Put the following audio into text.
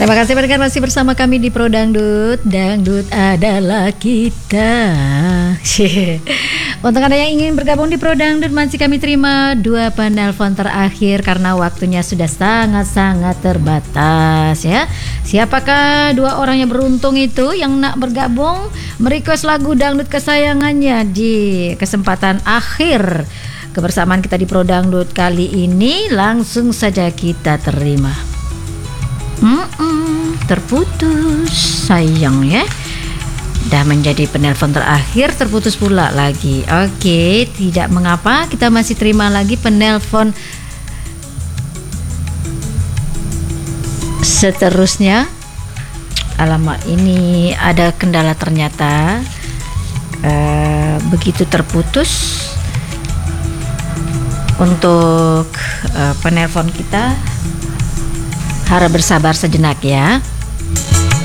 Terima kasih pendengar masih bersama kami di Pro Dangdut. Dangdut adalah kita. Untuk Anda yang ingin bergabung di Pro Dangdut, masih kami terima 2 penelpon terakhir karena waktunya sudah sangat-sangat terbatas ya. Siapakah 2 orang yang beruntung itu yang nak bergabung merequest lagu dangdut kesayangannya di kesempatan akhir kebersamaan kita di Pro Dangdut kali ini? Langsung saja kita terima. Terputus, sayang ya. Dah menjadi penelpon terakhir, terputus pula lagi. Oke, tidak mengapa, kita masih terima lagi penelpon seterusnya. Alamak, ini ada kendala ternyata. Begitu terputus untuk penelpon kita. Harap bersabar sejenak ya.